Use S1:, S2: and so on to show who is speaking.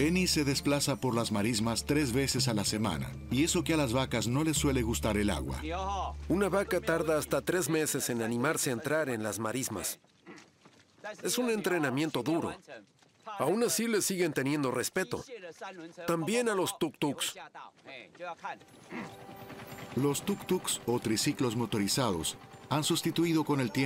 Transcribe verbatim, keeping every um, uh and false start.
S1: Eni se desplaza por las marismas tres veces a la semana, y eso que a las vacas no les suele gustar el agua.
S2: Una vaca tarda hasta tres meses en animarse a entrar en las marismas. Es un entrenamiento duro. Aún así le siguen teniendo respeto. También a los tuk-tuks.
S1: Los tuk-tuks o triciclos motorizados han sustituido con el tiempo